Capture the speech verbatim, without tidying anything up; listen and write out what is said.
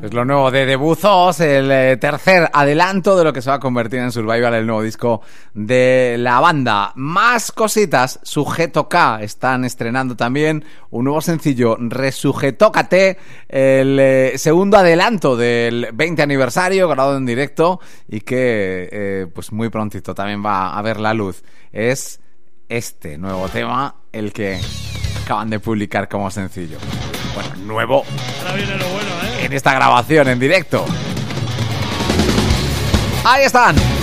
Es lo nuevo de The Buzos, el eh, tercer adelanto de lo que se va a convertir en Survival, el nuevo disco de la banda. Más cositas, Sujeto K están estrenando también un nuevo sencillo, Resujetócate, el eh, segundo adelanto del veinte aniversario, grabado en directo y que eh, pues muy prontito también va a ver la luz. Es este nuevo tema el que acaban de publicar como sencillo. Bueno, nuevo. Ahora viene lo bueno, ¿eh? En esta grabación en directo. Ahí están.